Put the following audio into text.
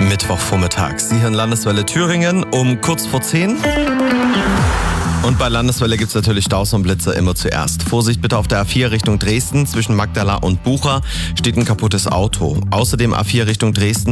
Mittwochvormittag. Sie hören Landeswelle Thüringen um kurz vor 10. Und bei Landeswelle gibt es natürlich Staus und Blitzer immer zuerst. Vorsicht bitte auf der A4 Richtung Dresden. Zwischen Magdala und Bucha steht ein kaputtes Auto. Außerdem A4 Richtung Dresden.